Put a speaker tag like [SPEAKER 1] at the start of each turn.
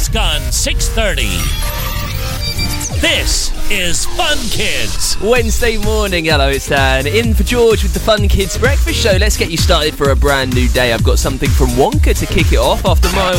[SPEAKER 1] just gone 6:30. This is Fun Kids.
[SPEAKER 2] Wednesday morning, hello, it's Dan. In for George with the Fun Kids Breakfast Show. Let's get you started for a brand new day. I've got something from Wonka to kick it off after my